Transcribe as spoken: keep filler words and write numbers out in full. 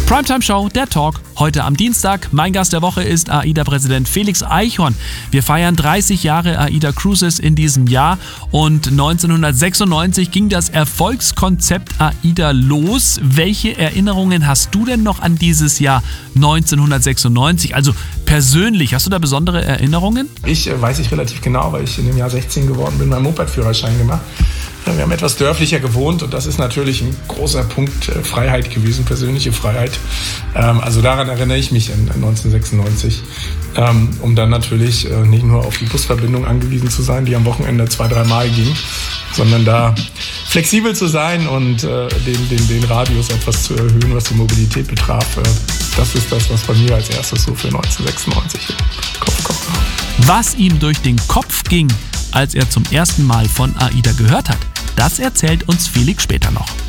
Primetime Show, der Talk, heute am Dienstag. Mein Gast der Woche ist AIDA-Präsident Felix Eichhorn. Wir feiern dreißig Jahre AIDA Cruises in diesem Jahr und neunzehnhundertsechsundneunzig ging das Erfolgskonzept AIDA los. Welche Erinnerungen hast du denn noch an dieses Jahr neunzehnhundertsechsundneunzig? Also persönlich, hast du da besondere Erinnerungen? Ich äh, weiß ich relativ genau, weil ich in dem Jahr sechzehn geworden bin, meinen Moped-Führerschein gemacht. Wir haben etwas dörflicher gewohnt und das ist natürlich ein großer Punkt äh, Freiheit gewesen, persönliche Freiheit. Ähm, also daran erinnere ich mich an, an neunzehnhundertsechsundneunzig, ähm, um dann natürlich äh, nicht nur auf die Busverbindung angewiesen zu sein, die am Wochenende zwei, drei Mal ging, sondern da flexibel zu sein und äh, den, den, den Radius etwas zu erhöhen, was die Mobilität betraf. Äh, das ist das, was bei mir als erstes so für neunzehnhundertsechsundneunzig in den Kopf kommt. Was ihm durch den Kopf ging, als er zum ersten Mal von AIDA gehört hat, das erzählt uns Felix später noch.